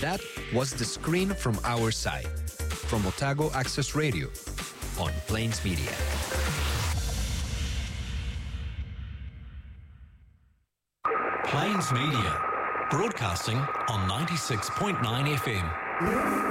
That was The Screen from Our Side, from Otago Access Radio on Plains Media. Plains Media, broadcasting on 96.9 FM.